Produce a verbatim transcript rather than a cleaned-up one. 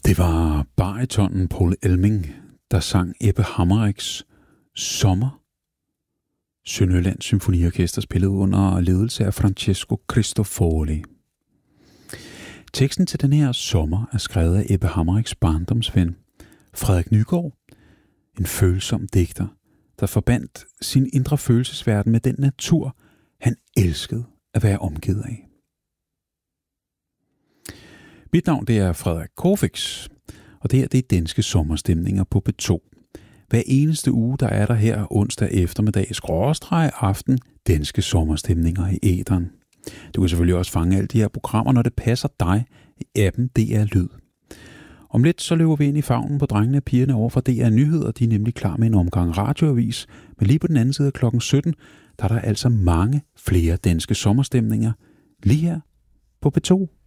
Det var baritonen Poul Elming, der sang Ebbe Hammerichs Sommer. Sønderjyllands Symfoniorkester spillede under ledelse af Francesco Cristofori. Teksten til den her Sommer er skrevet af Ebbe Hammerichs barndomsven, Frederik Nygaard, en følsom digter, der forbandt sin indre følelsesverden med den natur, han elskede at være omgivet af. Mit navn det er Frederik Korfix, og det her det er Danske Sommerstemninger på P to. Hver eneste uge der er der her onsdag eftermiddag skråstreg aften Danske Sommerstemninger i æteren. Du kan selvfølgelig også fange alle de her programmer, når det passer dig i appen D R Lyd. Om lidt så løber vi ind i favnen på drengene og pigerne over for D R Nyheder. De er nemlig klar med en omgang radioavis. Men lige på den anden side af klokken sytten, der er der altså mange flere danske sommerstemninger lige her på P to.